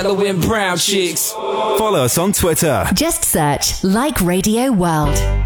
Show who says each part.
Speaker 1: yellow and brown chicks.
Speaker 2: Follow us on Twitter.
Speaker 3: Just search Like Radio World.